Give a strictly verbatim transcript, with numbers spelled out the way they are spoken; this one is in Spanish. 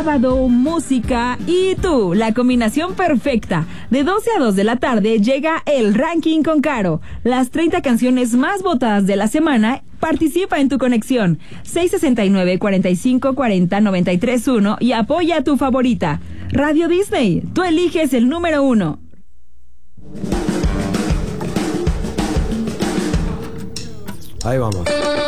sábado, música y tú, la combinación perfecta. De doce a dos de la tarde llega el Ranking con Caro. Las treinta canciones más votadas de la semana. Participa en tu conexión. seis sesenta y nueve, cuarenta y cinco, cuarenta, noventa y tres, uno y apoya a tu favorita. Radio Disney, tú eliges el número uno. Ahí vamos.